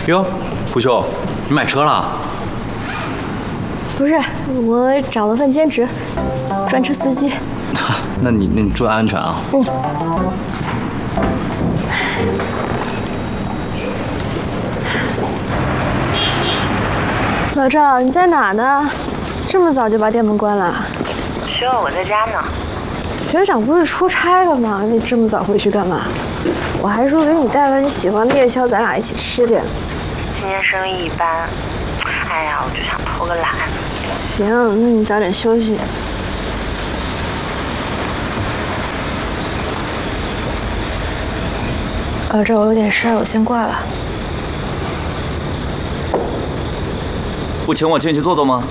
哟，胡修，你买车了？ 不是，我找了份兼职，专车司机。 那你注意安全啊。 嗯。老赵，你在哪呢？这么早就把店门关了？ 学友，我在家呢。 学长不是出差了吗？你这么早回去干嘛？我还说给你带了你喜欢的夜宵，咱俩一起吃点。 今天生意一般，哎呀，我就想偷个懒。 行，那你早点休息。老赵，我有点事儿，我先挂了。 不请我进去坐坐吗？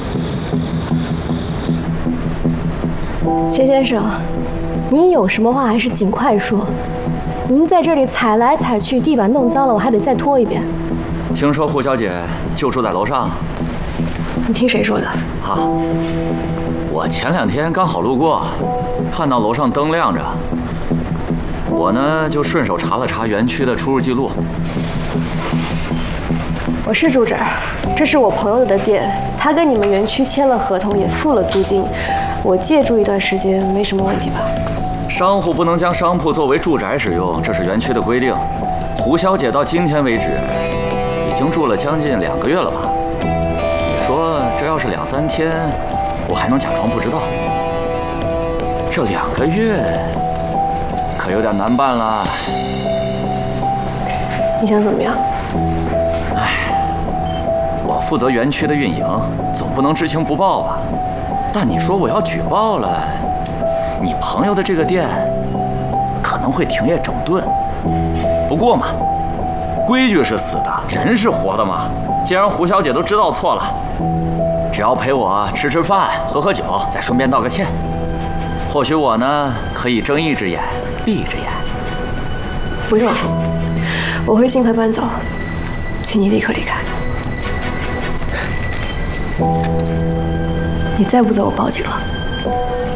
谢先生，您有什么话还是尽快说。您在这里踩来踩去，地板弄脏了，我还得再拖一遍。 听说胡小姐就住在楼上。 你听谁说的？ 啊，我前2天刚好路过，看到楼上灯亮着，我呢就顺手查了查园区的出入记录。 我是住这儿，这是我朋友的店，他跟你们园区签了合同，也付了租金，我借住一段时间没什么问题吧？ 商户不能将商铺作为住宅使用，这是园区的规定。胡小姐到今天为止，已经住了将近2个月了吧？你说这要是2、3天，我还能假装不知道？这2个月可有点难办了。 你想怎么样？ 我负责园区的运营，总不能知情不报吧？但你说我要举报了，你朋友的这个店可能会停业整顿。不过嘛，规矩是死的，人是活的嘛。既然胡小姐都知道错了，只要陪我吃吃饭、喝喝酒，再顺便道个歉，或许我呢可以睁一只眼闭一只眼。 不用，我会尽快搬走，请你立刻离开。你再不走，我报警了。